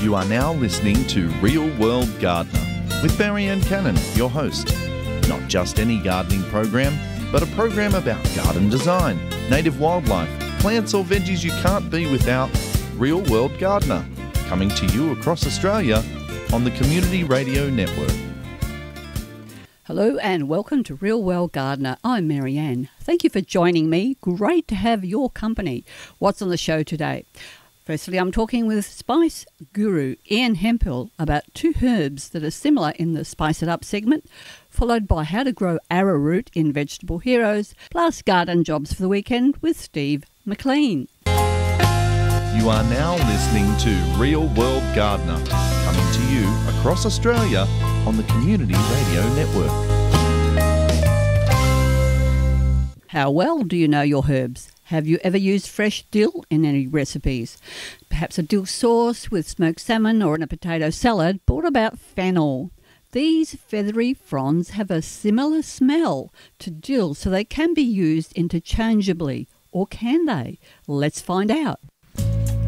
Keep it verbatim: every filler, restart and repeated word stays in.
You are now listening to Real World Gardener with Marianne Cannon, your host. Not just any gardening program, but a program about garden design, native wildlife, plants or veggies you can't be without. Real World Gardener, coming to you across Australia on the Community Radio Network. Hello and welcome to Real World Gardener. I'm Marianne. Thank you for joining me. Great to have your company. What's on the show today? Firstly, I'm talking with spice guru Ian Hemphill about two herbs that are similar in the Spice It Up segment, followed by how to grow arrowroot in Vegetable Heroes, plus garden jobs for the weekend with Steve McLean. You are now listening to Real World Gardener, coming to you across Australia on the Community Radio Network. How well do you know your herbs? Have you ever used fresh dill in any recipes? Perhaps a dill sauce with smoked salmon or in a potato salad, but what about fennel? These feathery fronds have a similar smell to dill, so they can be used interchangeably. Or can they? Let's find out.